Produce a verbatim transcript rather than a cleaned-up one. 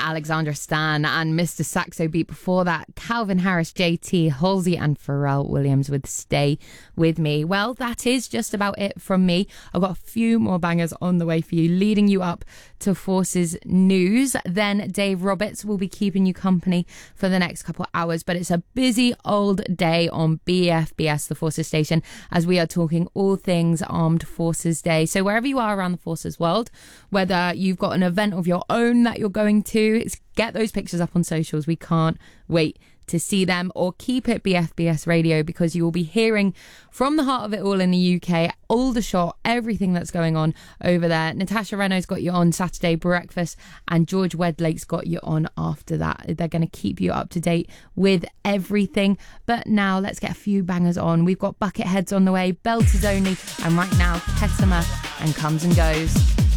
Alexandra Stan and Mister Saxo Beat. Before that, Calvin Harris, J T, Halsey and Pharrell Williams with Stay With Me. Well, that is just about it from me. I've got a few more bangers on the way for you, leading you up to Forces News. Then Dave Roberts will be keeping you company for the next couple of hours, but it's a busy old day on B F B S, the Forces station, as we are talking all things Armed Forces Day. So wherever you are around the Forces world, whether you've got an event of your own that you're going to, it's, get those pictures up on socials. We can't wait to see them, or keep it B F B S Radio, because you will be hearing from the heart of it all in the U K, Aldershot, everything that's going on over there. Natasha Renault's got you on Saturday Breakfast, and George Wedlake's got you on after that. They're going to keep you up to date with everything. But now let's get a few bangers on. We've got Bucketheads on the way, Belters Only, and right now Kesima and Comes and Goes.